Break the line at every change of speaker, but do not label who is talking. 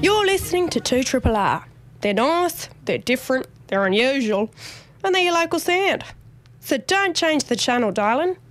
You're listening to 2RRR. They're nice, they're different, they're unusual, and they're your local sound. So don't change the channel, darling.